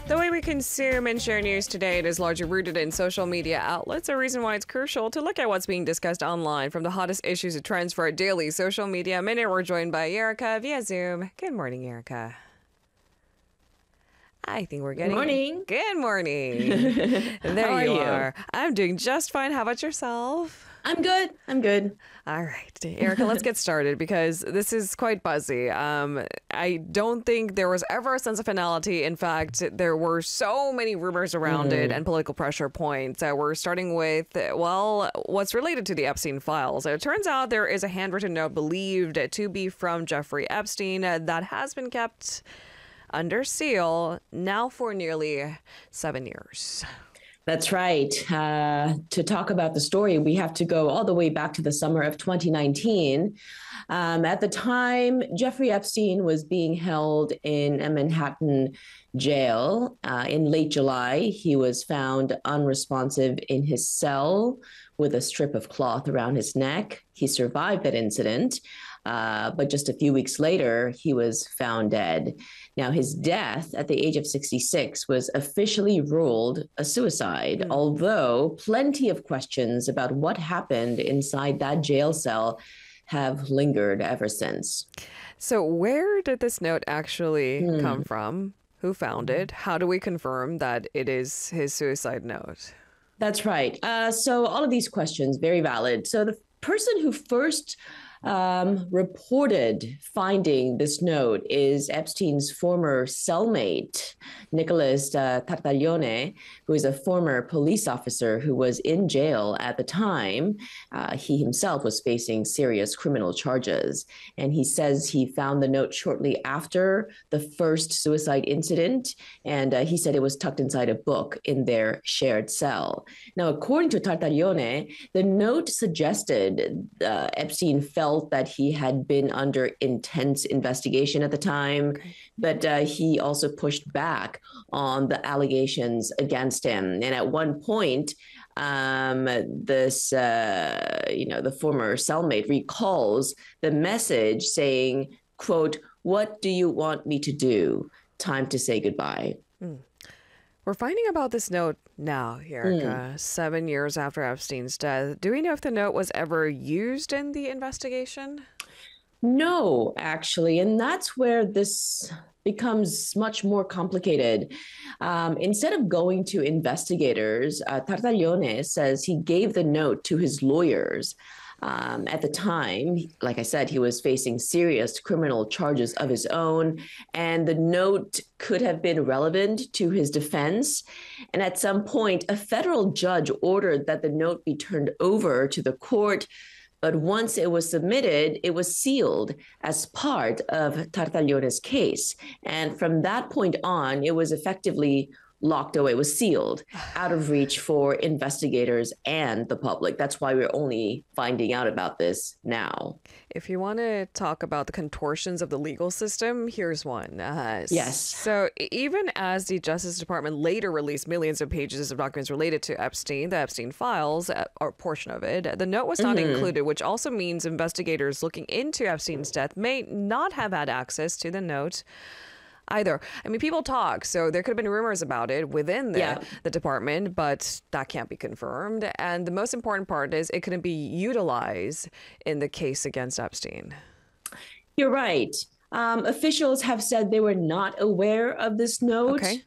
The way we consume and share news today, it is largely rooted in social media outlets, a reason why it's crucial to look at what's being discussed online. From the hottest issues to trends for our daily social media minute, we're joined by Erica via Zoom. Good morning, Erica. I think we're getting... Good morning. Good morning. There How are you? are. I'm doing just fine. How about yourself? I'm good. All right, Erica, let's get started because this is quite buzzy. I don't think there was ever a sense of finality. In fact, there were so many rumors around it and political pressure points. We're starting with, well, what's related to the Epstein files. It turns out there is a handwritten note believed to be from Jeffrey Epstein that has been kept under seal now for nearly 7 years. That's right. To talk about the story, we have to go all the way back to the summer of 2019. At the time, Jeffrey Epstein was being held in a Manhattan jail. In late July, he was found unresponsive in his cell with a strip of cloth around his neck. He survived that incident. But just a few weeks later, he was found dead. Now, his death at the age of 66 was officially ruled a suicide, although plenty of questions about what happened inside that jail cell have lingered ever since. So where did this note actually come from? Who found it? How do we confirm that it is his suicide note? That's right. So all of these questions, very valid. So the person who first reported finding this note is Epstein's former cellmate, Nicholas Tartaglione, who is a former police officer who was in jail at the time. He himself was facing serious criminal charges. And he says he found the note shortly after the first suicide incident. And he said it was tucked inside a book in their shared cell. Now, according to Tartaglione, the note suggested Epstein felt that he had been under intense investigation at the time, but he also pushed back on the allegations against him. And at one point, the former cellmate recalls the message saying, quote, "What do you want me to do? Time to say goodbye." We're finding about this note now, Erica, 7 years after Epstein's death. Do we know if the note was ever used in the investigation? No, actually. And that's where this becomes much more complicated. Instead of going to investigators, Tartaglione says he gave the note to his lawyers. At the time, like I said, he was facing serious criminal charges of his own, and the note could have been relevant to his defense. And at some point, a federal judge ordered that the note be turned over to the court. But once it was submitted, it was sealed as part of Tartaglione's case. And from that point on, it was effectively locked away, was sealed, out of reach for investigators and the public. That's why we're only finding out about this now. If you want to talk about the contortions of the legal system, here's one. Yes. So even as the Justice Department later released millions of pages of documents related to Epstein, the Epstein files, or a portion of it, the note was not included, which also means investigators looking into Epstein's death may not have had access to the note either. I mean, people talk, so there could have been rumors about it within the department, but that can't be confirmed. And the most important part is it couldn't be utilized in the case against Epstein. You're right. Officials have said they were not aware of this note. Okay.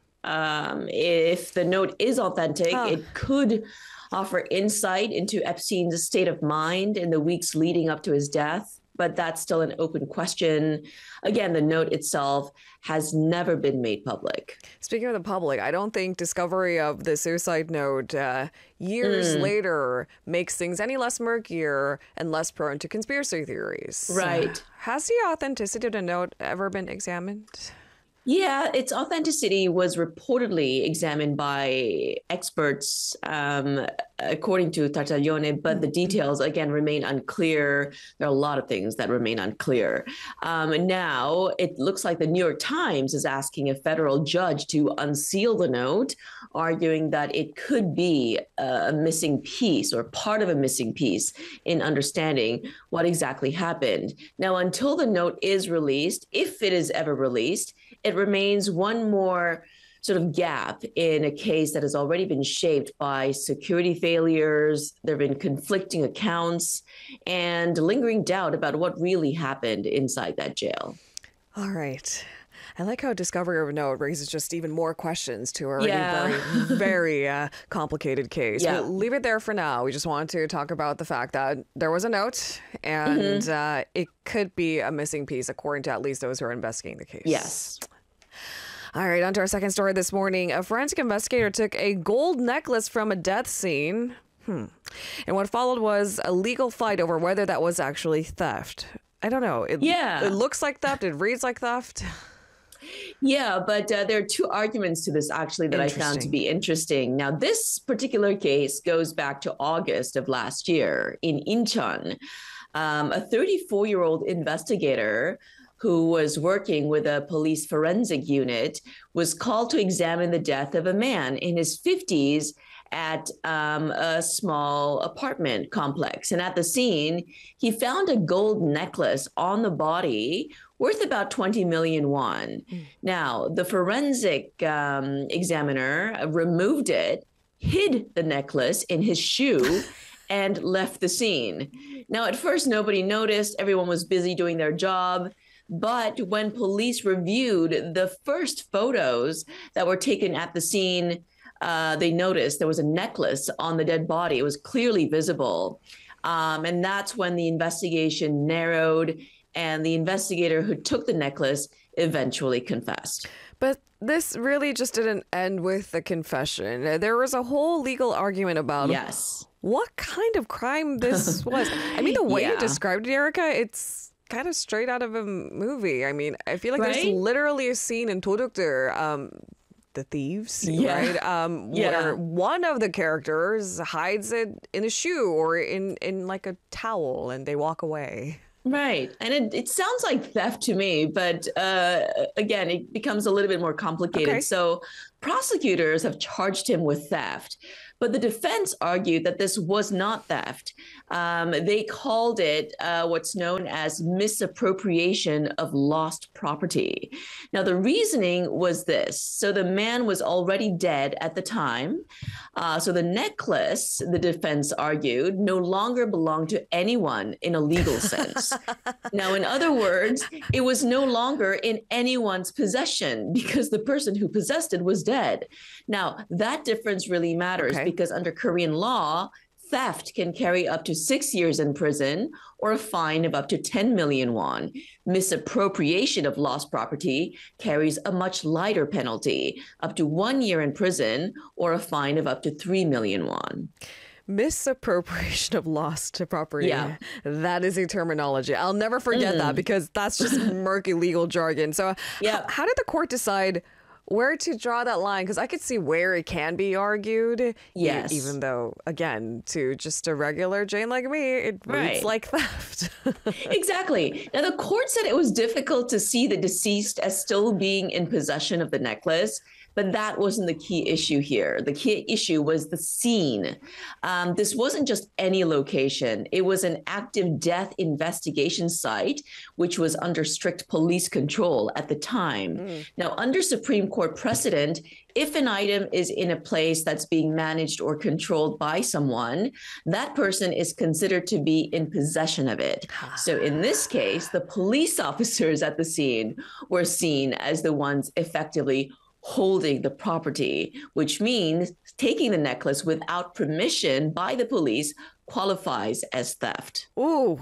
If the note is authentic, it could offer insight into Epstein's state of mind in the weeks leading up to his death. But that's still an open question. Again, the note itself has never been made public. Speaking of the public, I don't think discovery of the suicide note years later makes things any less murkier and less prone to conspiracy theories. Right. Has the authenticity of the note ever been examined? Yeah, its authenticity was reportedly examined by experts, according to Tartaglione, but the details, again, remain unclear. There are a lot of things that remain unclear. Now, it looks like the New York Times is asking a federal judge to unseal the note, arguing that it could be a missing piece or part of a missing piece in understanding what exactly happened. Now, until the note is released, if it is ever released, it remains one more sort of gap in a case that has already been shaped by security failures. There have been conflicting accounts and lingering doubt about what really happened inside that jail. All right. I like how discovery of a note raises just even more questions to a already very complicated case. Yeah. We'll leave it there for now. We just wanted to talk about the fact that there was a note and it could be a missing piece, according to at least those who are investigating the case. Yes. All right, on to our second story this morning. A forensic investigator took a gold necklace from a death scene. And what followed was a legal fight over whether that was actually theft. I don't know. It looks like theft. It reads like theft. Yeah, but there are two arguments to this, actually, that I found to be interesting. Now, this particular case goes back to August of last year in Incheon. A 34-year-old investigator who was working with a police forensic unit was called to examine the death of a man in his 50s at a small apartment complex. And at the scene, he found a gold necklace on the body worth about 20 million won. Now, the forensic examiner removed it, hid the necklace in his shoe, and left the scene. Now, at first, nobody noticed. Everyone was busy doing their job. But when police reviewed the first photos that were taken at the scene, they noticed there was a necklace on the dead body. It was clearly visible. And that's when the investigation narrowed, and the investigator who took the necklace eventually confessed. But this really just didn't end with the confession. There was a whole legal argument about what kind of crime this was. I mean, the way you described it, Erica, it's kind of straight out of a movie. I mean, I feel like there's literally a scene in Todokter, The Thieves, right? Where one of the characters hides it in a shoe or in like a towel, and they walk away. Right. And it sounds like theft to me, but again, it becomes a little bit more complicated. Okay. So prosecutors have charged him with theft, but the defense argued that this was not theft. They called it what's known as misappropriation of lost property. Now, the reasoning was this. So the man was already dead at the time. So the necklace, the defense argued, no longer belonged to anyone in a legal sense. Now, in other words, it was no longer in anyone's possession because the person who possessed it was dead. Now, that difference really matters because under Korean law, theft can carry up to 6 years in prison or a fine of up to 10 million won. Misappropriation of lost property carries a much lighter penalty, up to 1 year in prison or a fine of up to 3 million won. Misappropriation of lost property. Yeah. That is a terminology. I'll never forget that because that's just murky legal jargon. So how did the court decide where to draw that line? Because I could see where it can be argued. Yes. Even though, again, to just a regular Jane like me, it reads like theft. Exactly. Now, the court said it was difficult to see the deceased as still being in possession of the necklace, but that wasn't the key issue here. The key issue was the scene. This wasn't just any location. It was an active death investigation site, which was under strict police control at the time. Now, under Supreme Court precedent, if an item is in a place that's being managed or controlled by someone, that person is considered to be in possession of it. So in this case, the police officers at the scene were seen as the ones effectively holding the property, which means taking the necklace without permission by the police qualifies as theft. Ooh,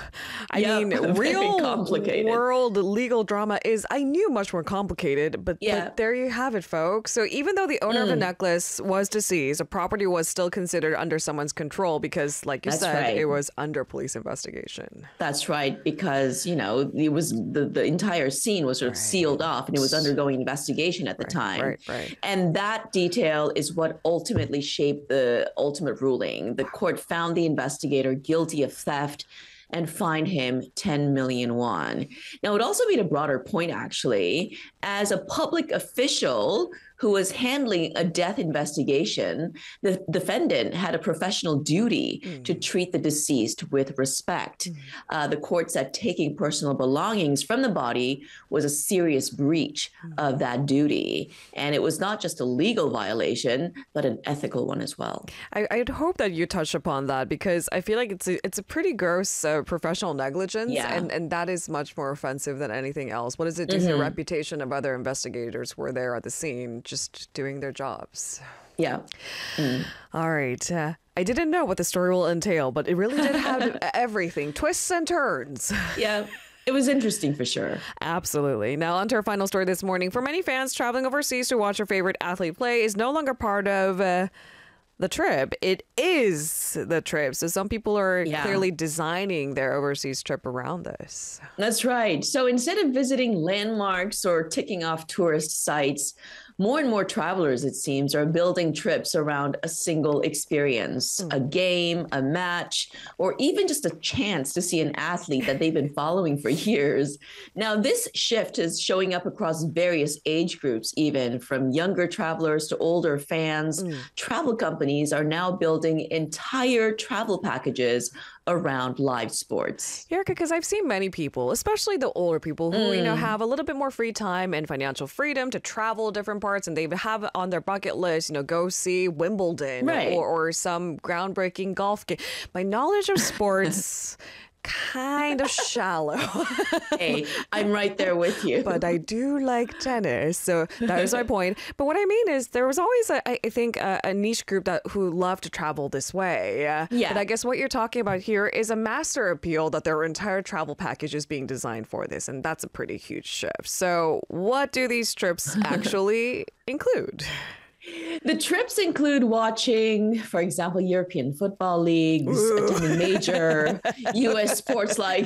I mean, real world legal drama is, I knew, much more complicated, but there you have it, folks. So even though the owner of the necklace was deceased, the property was still considered under someone's control because, like you said, it was under police investigation. That's right, because, you know, it was the entire scene was sort of sealed off and it was undergoing investigation at the time. And that detail is what ultimately shaped the ultimate ruling. The court found the investigator guilty of theft and fined him 10 million won. Now, it also made a broader point, actually, as a public official who was handling a death investigation. The defendant had a professional duty to treat the deceased with respect. The court said taking personal belongings from the body was a serious breach of that duty. And it was not just a legal violation, but an ethical one as well. I'd hope that you touch upon that, because I feel like it's a pretty gross professional negligence, and that is much more offensive than anything else. What does it do to the reputation of other investigators who were there at the scene just doing their jobs? Yeah. All right. I didn't know what the story will entail, but it really did have everything, twists and turns. Yeah. It was interesting for sure. Absolutely. Now, on to our final story this morning. For many fans, traveling overseas to watch their favorite athlete play is no longer part of the trip. It is the trip. So some people are clearly designing their overseas trip around this. That's right. So instead of visiting landmarks or ticking off tourist sites, more and more travelers, it seems, are building trips around a single experience, a game, a match, or even just a chance to see an athlete that they've been following for years. Now, this shift is showing up across various age groups, even from younger travelers to older fans. Travel companies are now building entire travel packages around live sports. Erica, because I've seen many people, especially the older people who, have a little bit more free time and financial freedom to travel different parts, and they have on their bucket list, go see Wimbledon or some groundbreaking golf game. My knowledge of sports kind of shallow. Hey, I'm right there with you. But I do like tennis, so that is my point. But what I mean is, there was always, I think, a niche group who loved to travel this way. But I guess what you're talking about here is a master appeal, that there are entire travel packages being designed for this, and that's a pretty huge shift. So what do these trips actually include? The trips include watching, for example, European football leagues, attending major U.S. sports like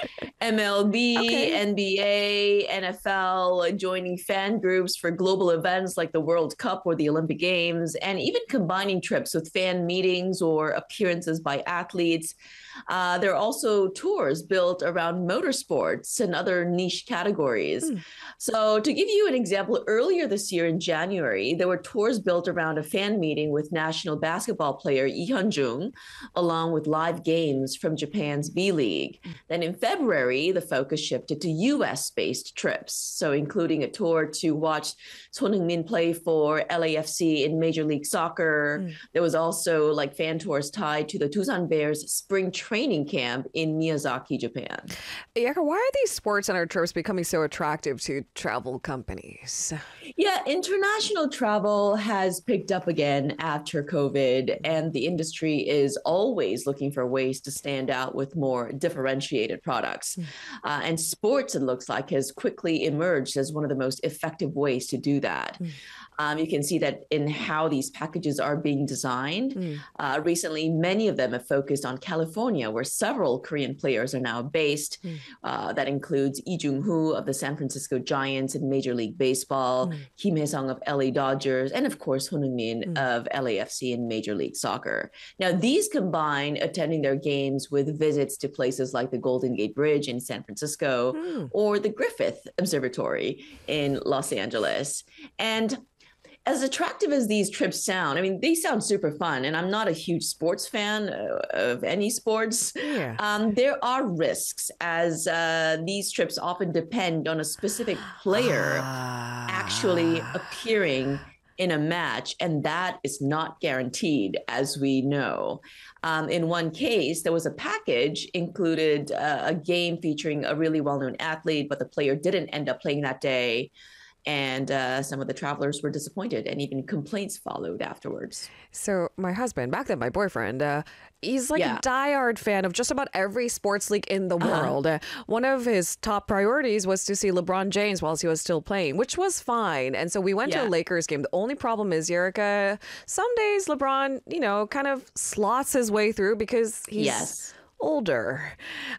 MLB, NBA, NFL, joining fan groups for global events like the World Cup or the Olympic Games, and even combining trips with fan meetings or appearances by athletes. There are also tours built around motorsports and other niche categories. So to give you an example, earlier this year in January, there were tours built around a fan meeting with national basketball player Lee Hyun-jung, along with live games from Japan's V-League. Then in February, the focus shifted to US-based trips, so including a tour to watch Son Heung-min play for LAFC in Major League Soccer. There was also fan tours tied to the Doosan Bears spring training camp in Miyazaki, Japan. Yaka, why are these sports center trips becoming so attractive to travel companies? Yeah, international travel has picked up again after COVID, and the industry is always looking for ways to stand out with more differentiated products. And sports, it looks like, has quickly emerged as one of the most effective ways to do that. You can see that in how these packages are being designed. Recently, many of them have focused on California, where several Korean players are now based. That includes Lee Jung-hoo of the San Francisco Giants in Major League Baseball, Kim Hae-sung of LA Dodgers, and of course, Son Heung-min of LAFC in Major League Soccer. Now, these combine attending their games with visits to places like the Golden Gate Bridge in San Francisco or the Griffith Observatory in Los Angeles. And as attractive as these trips sound, I mean, they sound super fun, and I'm not a huge sports fan of any sports. There are risks, as these trips often depend on a specific player actually appearing in a match, and that is not guaranteed, as we know. In one case, there was a package included a game featuring a really well-known athlete, but the player didn't end up playing that day. And some of the travelers were disappointed, and even complaints followed afterwards. So my husband, back then my boyfriend, he's like a diehard fan of just about every sports league in the world. One of his top priorities was to see LeBron James while he was still playing, which was fine. And so we went to a Lakers game. The only problem is, Erica, some days LeBron, kind of slots his way through because he's older.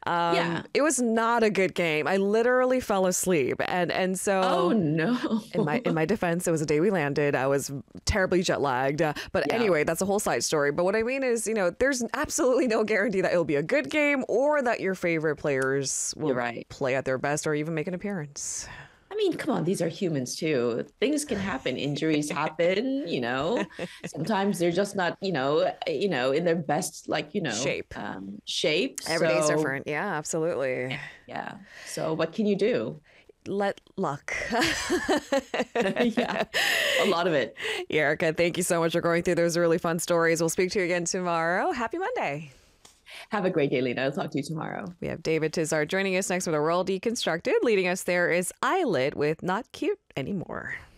It was not a good game. I literally fell asleep, and so oh no. in my defense, it was a day we landed. I was terribly jet lagged, but anyway, that's a whole side story. But what I mean is, there's absolutely no guarantee that it'll be a good game or that your favorite players will play at their best or even make an appearance. I mean, come on, these are humans too. Things can happen, injuries happen, Sometimes they're just not, in their best Shape. shape. Every day's So different. Yeah, absolutely. yeah. So what can you do? Let luck. Yeah, a lot of it. Yeah, Erica, thank you so much for going through those really fun stories. We'll speak to you again tomorrow. Happy Monday. Have a great day, Lena. I'll talk to you tomorrow. We have David Tizard joining us next with A World Deconstructed. Leading us there is Eyelid with Not Cute Anymore.